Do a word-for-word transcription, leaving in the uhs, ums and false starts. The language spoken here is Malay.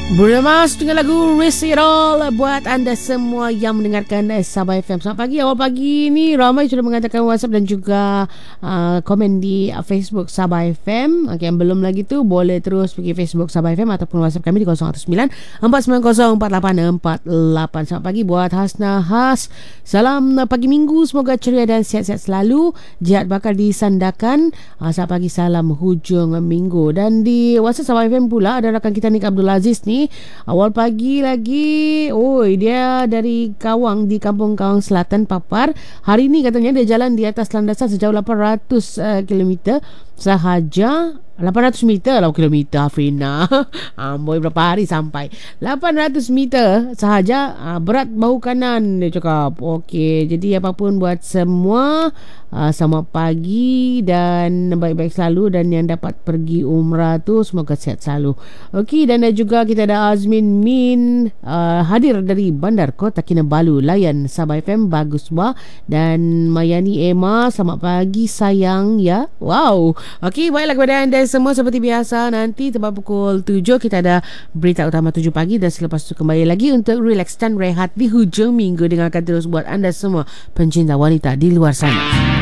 Bruno Mars dengan lagu Risk It All buat anda semua yang mendengarkan Sabah F M. Selamat pagi. Awal pagi ni ramai sudah mengatakan WhatsApp dan juga uh, komen di Facebook Sabah F M. Okay, yang belum lagi tu boleh terus pergi Facebook Sabah F M ataupun WhatsApp kami di kosong satu sembilan empat sembilan kosong empat lapan empat lapan. Selamat pagi buat Hasna Has. Salam pagi minggu, semoga ceria dan sihat-sihat selalu. Jihad bakal disandarkan. Uh, selamat pagi, salam hujung minggu. Dan di WhatsApp Sabah F M pula ada rakan kita Nik Abdul Aziz ni. Awal pagi lagi. Oi, dia dari Kawang di Kampung Kawang Selatan, Papar. Hari ni katanya dia jalan di atas landasan sejauh lapan ratus uh, kilometer sahaja. lapan ratus meter lah kilometer, Afrina. Amboi, berapa hari sampai? lapan ratus meter sahaja. uh, Berat bahu kanan, dia cakap. Okey, jadi apapun buat semua, uh, selamat pagi dan baik-baik selalu. Dan yang dapat pergi umrah tu semoga sihat selalu. Okey, dan juga kita ada Azmin Min, uh, hadir dari Bandar Kota Kinabalu. Layan Sabah F M, bagus bah. Dan Mayani Emma, selamat pagi sayang ya. Wow. Okey, baiklah kepada anda semua, seperti biasa nanti tepat pukul tujuh kita ada berita utama tujuh pagi, dan selepas itu kembali lagi untuk relax dan rehat di hujung minggu. Dengarkan terus buat anda semua pencinta wanita di luar sana.